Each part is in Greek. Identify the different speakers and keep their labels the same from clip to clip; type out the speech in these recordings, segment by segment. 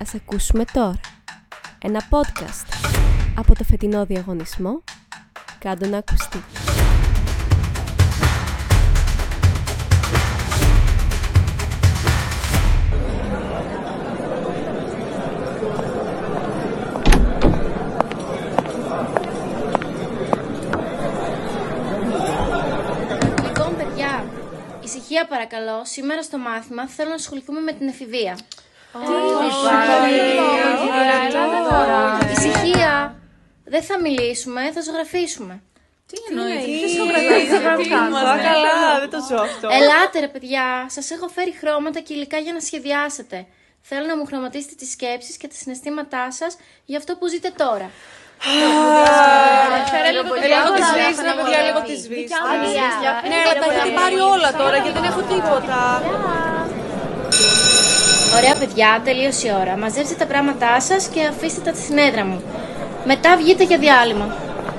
Speaker 1: Ας ακούσουμε τώρα ένα podcast από το φετινό διαγωνισμό «Κάντο να ακουστεί».
Speaker 2: Λοιπόν, παιδιά, ησυχία παρακαλώ. Σήμερα στο μάθημα θέλω να ασχοληθούμε με την εφηβεία. Ησυχία. Δεν θα μιλήσουμε, θα ζωγραφίσουμε.
Speaker 3: Τι εννοείς, καλά, δεν το ζω αυτό.
Speaker 2: Ελάτε ρε παιδιά, σας έχω φέρει χρώματα και υλικά για να σχεδιάσετε. Θέλω να μου χρωματίσετε τις σκέψεις και τα συναισθήματά σας για αυτό που ζείτε τώρα.
Speaker 3: Λίγο τη σβήσει, να παιδιά, λίγο τη σβήσει. Ναι, αλλά τα έχετε πάρει όλα τώρα και δεν έχω τίποτα.
Speaker 2: Ωραία παιδιά, τελείωσε η ώρα. Μαζέψτε τα πράγματά σας και αφήστε τα στην έδρα μου. Μετά βγείτε για διάλειμμα.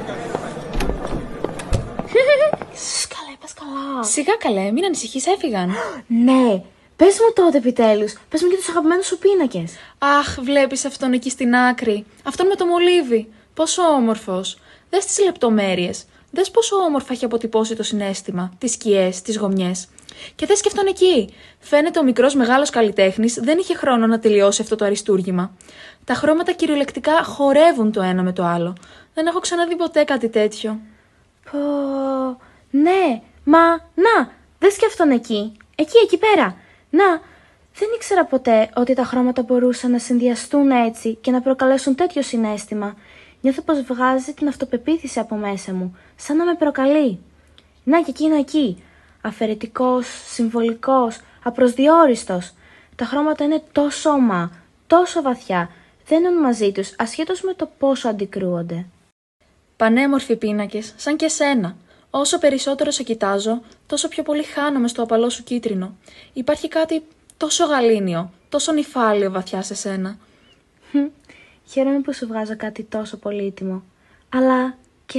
Speaker 4: Καλέ, πας καλά.
Speaker 5: Σιγά καλέ, μην ανησυχείς, έφυγαν.
Speaker 4: Ναι, πες μου τότε επιτέλους. Πες μου για τους αγαπημένους σου πίνακες.
Speaker 5: Αχ, βλέπεις αυτόν εκεί στην άκρη. Αυτόν με το μολύβι. Πόσο όμορφος. Δες τις λεπτομέρειες. Δες πόσο όμορφα έχει αποτυπώσει το συναίσθημα, τις σκιές, τις γομιές. Και δες και αυτόν εκεί. Φαίνεται ο μικρός μεγάλος καλλιτέχνης δεν είχε χρόνο να τελειώσει αυτό το αριστούργημα. Τα χρώματα κυριολεκτικά χορεύουν το ένα με το άλλο. Δεν έχω ξαναδεί ποτέ κάτι τέτοιο.
Speaker 4: Πω, ναι, να, δες και αυτόν εκεί. Εκεί πέρα. Να, δεν ήξερα ποτέ ότι τα χρώματα μπορούσαν να συνδυαστούν έτσι και να προκαλέσουν τέτοιο συναίσθημα. Νιώθω πως βγάζει την αυτοπεποίθηση από μέσα μου, σαν να με προκαλεί. Να και εκείνο εκεί. Αφαιρετικός, συμβολικός, απροσδιόριστος. Τα χρώματα είναι τόσο ομά, τόσο βαθιά. Δένουν μαζί τους, ασχέτως με το πόσο αντικρούονται.
Speaker 5: Πανέμορφοι πίνακες, σαν και σένα. Όσο περισσότερο σε κοιτάζω, τόσο πιο πολύ χάνομαι στο απαλό σου κίτρινο. Υπάρχει κάτι τόσο γαλήνιο, τόσο νυφάλιο βαθιά σε σένα.
Speaker 4: Χαίρομαι που σου βγάζω κάτι τόσο πολύτιμο. Αλλά κι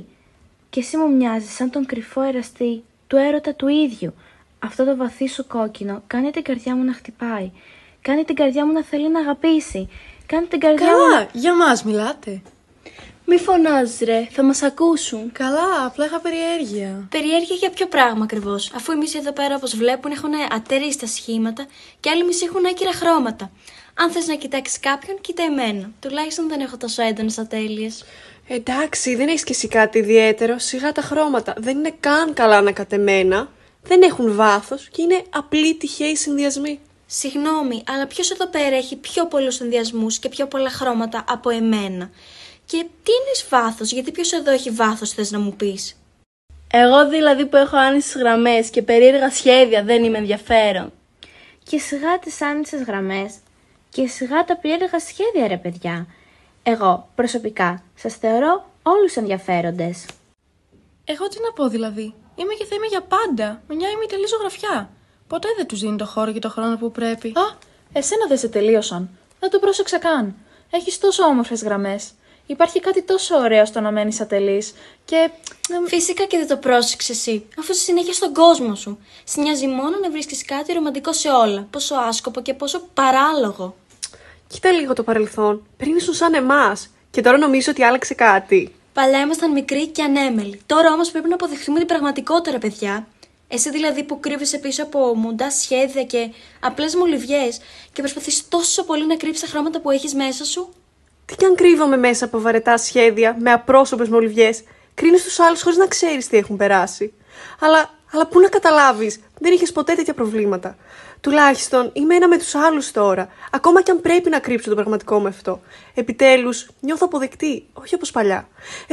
Speaker 4: εσύ μου μοιάζεις σαν τον κρυφό εραστή του έρωτα του ίδιου. Αυτό το βαθύ σου κόκκινο κάνει την καρδιά μου να χτυπάει. Κάνει την καρδιά μου να θέλει να αγαπήσει. Κάνει την καρδιά μου
Speaker 3: Καλά, για μας μιλάτε.
Speaker 6: Μη φωνάζεις ρε, θα μας ακούσουν.
Speaker 3: Καλά, απλά είχα περιέργεια.
Speaker 6: Περιέργεια για ποιο πράγμα ακριβώς, αφού εμείς εδώ πέρα όπως βλέπουν έχουν ατέριστα σχήματα και άλλοι εμείς έχουν άκυρα χρώματα. Αν θες να κοιτάξεις κάποιον, κοίτα εμένα. Τουλάχιστον δεν έχω τόσο έντονες ατέλειες.
Speaker 3: Εντάξει, δεν έχεις κι εσύ κάτι ιδιαίτερο. Σιγά τα χρώματα. Δεν είναι καν καλά ανακατεμένα. Δεν έχουν βάθος και είναι απλοί τυχαίοι συνδυασμοί.
Speaker 6: Συγγνώμη, αλλά ποιος εδώ πέρα έχει πιο πολλούς συνδυασμούς και πιο πολλά χρώματα από εμένα? Και τι είναι βάθος, γιατί ποιος εδώ έχει βάθος, θες να μου πεις?
Speaker 7: Εγώ δηλαδή που έχω άνισες γραμμές και περίεργα σχέδια δεν είμαι ενδιαφέρον.
Speaker 4: Και σιγά τις άνισες γραμμές και σιγά τα περίεργα σχέδια ρε παιδιά. Εγώ προσωπικά σας θεωρώ όλους ενδιαφέροντες.
Speaker 5: Εγώ τι να πω δηλαδή. Είμαι και θα είμαι για πάντα. Μια ημιτελή ζωγραφιά. Ποτέ δεν τους δίνει το χώρο και το χρόνο που πρέπει. Α, εσένα δεν σε τελείωσαν. Δεν το πρόσεξα καν. Έχεις τόσο όμορφες γραμμές. Υπάρχει κάτι τόσο ωραίο στο να μένεις ατελής και...
Speaker 6: Φυσικά και δεν το πρόσεξες εσύ, αφού είσαι συνέχεια στον κόσμο σου. Συ νοιάζει μόνο να βρίσκεις κάτι ρομαντικό σε όλα. Πόσο άσκοπο και πόσο παράλογο.
Speaker 3: Κοίτα λίγο το παρελθόν. Πριν ήσουν σαν εμάς. Και τώρα νομίζω ότι άλλαξε κάτι.
Speaker 6: Παλιά ήμασταν μικροί και ανέμελοι. Τώρα όμως πρέπει να αποδεχτούμε την πραγματικότητα, παιδιά. Εσύ δηλαδή που κρύβεσαι πίσω από μουντά σχέδια και απλές μολυβιές και προσπαθείς τόσο πολύ να κρύψεις τα χρώματα που έχεις μέσα σου.
Speaker 3: Τι κι αν κρύβομαι μέσα από βαρετά σχέδια, με απρόσωπες μολυβιές, κρίνεις τους άλλους χωρίς να ξέρεις τι έχουν περάσει. Αλλά πού να καταλάβεις, δεν είχες ποτέ τέτοια προβλήματα. Τουλάχιστον είμαι ένα με τους άλλους τώρα, ακόμα κι αν πρέπει να κρύψω το πραγματικό μου αυτό. Επιτέλους, νιώθω αποδεκτή, όχι όπως παλιά.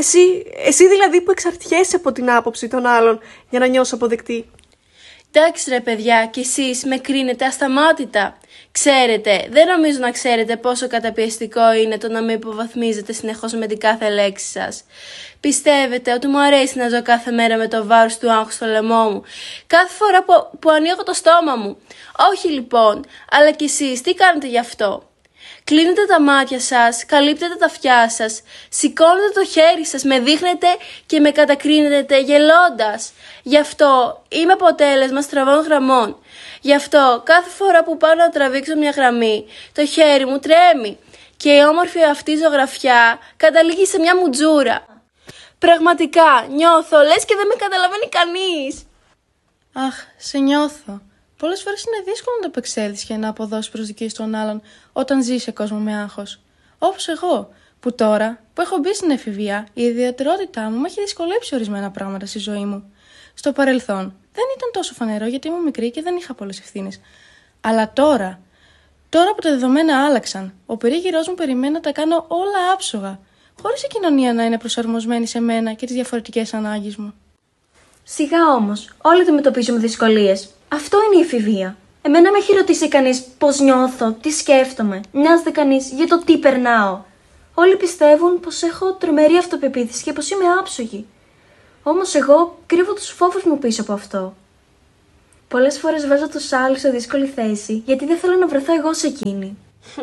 Speaker 3: Εσύ δηλαδή που εξαρτιέσαι από την άποψη των άλλων για να νιώσω αποδεκτή.
Speaker 7: Εντάξει ρε παιδιά, κι εσείς με κρίνετε ασταμάτητα. Ξέρετε, δεν νομίζω να ξέρετε πόσο καταπιεστικό είναι το να με υποβαθμίζετε συνεχώς με την κάθε λέξη σας. Πιστεύετε ότι μου αρέσει να ζω κάθε μέρα με το βάρος του άγχους στο λαιμό μου, κάθε φορά που ανοίγω το στόμα μου? Όχι λοιπόν, αλλά κι εσείς τι κάνετε γι' αυτό? Κλείνετε τα μάτια σας, καλύπτετε τα αυτιά σας, σηκώνετε το χέρι σας, με δείχνετε και με κατακρίνετε γελώντας. Γι' αυτό είμαι αποτέλεσμα στραβών γραμμών. Γι' αυτό κάθε φορά που πάω να τραβήξω μια γραμμή, το χέρι μου τρέμει και η όμορφη αυτή ζωγραφιά καταλήγει σε μια μουτζούρα. Πραγματικά, νιώθω λες και δεν με καταλαβαίνει κανείς.
Speaker 8: Αχ, σε νιώθω. Πολλές φορές είναι δύσκολο να το επεξέλθεις και να αποδώσεις προσδοκίες των άλλων όταν ζεις σε κόσμο με άγχος. Όπως εγώ, που τώρα που έχω μπει στην εφηβεία, η ιδιαιτερότητά μου έχει δυσκολέψει ορισμένα πράγματα στη ζωή μου. Στο παρελθόν δεν ήταν τόσο φανερό γιατί ήμουν μικρή και δεν είχα πολλές ευθύνες. Αλλά τώρα που τα δεδομένα άλλαξαν, ο περίγυρός μου περιμένει να τα κάνω όλα άψογα, χωρίς η κοινωνία να είναι προσαρμοσμένη σε μένα και τις διαφορετικές ανάγκες μου.
Speaker 6: Σιγά όμως, όλοι αντιμετωπίζουμε δυσκολίες. Αυτό είναι η εφηβεία. Εμένα με έχει ρωτήσει κανείς πώς νιώθω, τι σκέφτομαι. Νοιάζεται κανείς για το τι περνάω. Όλοι πιστεύουν πως έχω τρομερή αυτοπεποίθηση και πως είμαι άψογη. Όμως εγώ κρύβω τους φόβους μου πίσω από αυτό. Πολλές φορές βάζω τους άλλους σε δύσκολη θέση, γιατί δεν θέλω να βρεθώ εγώ σε εκείνη.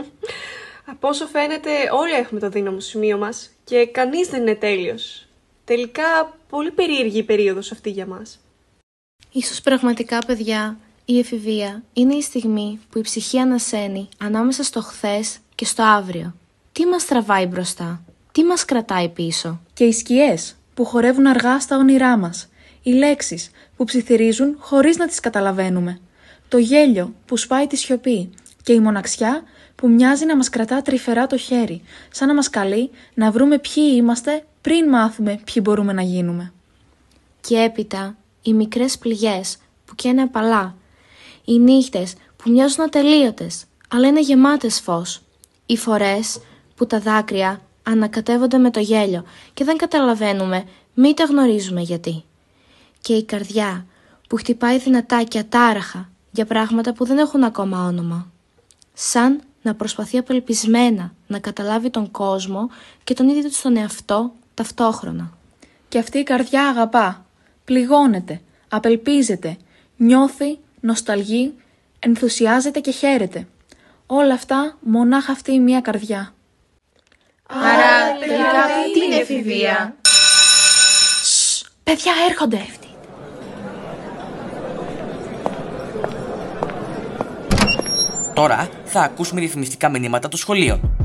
Speaker 3: Από όσο φαίνεται, όλοι έχουμε το δύναμο σημείο μας και κανείς δεν είναι τέλειος. Τελικά, πολύ περίεργη η περίοδος αυτή για μας.
Speaker 4: Ίσως πραγματικά, παιδιά, η εφηβεία είναι η στιγμή που η ψυχή ανασένει ανάμεσα στο χθες και στο αύριο. Τι μας τραβάει μπροστά, τι μας κρατάει πίσω.
Speaker 5: Και οι σκιές που χορεύουν αργά στα όνειρά μας. Οι λέξεις που ψιθυρίζουν χωρίς να τις καταλαβαίνουμε. Το γέλιο που σπάει τη σιωπή. Και η μοναξιά που μοιάζει να μας κρατά τρυφερά το χέρι, σαν να μας καλεί να βρούμε ποιοι είμαστε πριν μάθουμε ποιοι μπορούμε να γίνουμε.
Speaker 4: Και έπειτα οι μικρές πληγές που καίνε απαλά. Οι νύχτες που μοιάζουν ατελείωτες, αλλά είναι γεμάτες φως. Οι φορές που τα δάκρυα ανακατεύονται με το γέλιο και δεν καταλαβαίνουμε, μη τα γνωρίζουμε γιατί. Και η καρδιά που χτυπάει δυνατά και ατάραχα για πράγματα που δεν έχουν ακόμα όνομα. Σαν να προσπαθεί απελπισμένα να καταλάβει τον κόσμο και τον ίδιο του τον εαυτό ταυτόχρονα.
Speaker 5: Και αυτή η καρδιά αγαπά, πληγώνεται, απελπίζεται, νιώθει, νοσταλγεί, ενθουσιάζεται και χαίρεται. Όλα αυτά μονάχα αυτή η μία καρδιά.
Speaker 2: Άρα τελικά τι είναι εφηβεία?
Speaker 5: Παιδιά, έρχονται!
Speaker 9: Τώρα θα ακούσουμε ρυθμιστικά μηνύματα των σχολείων.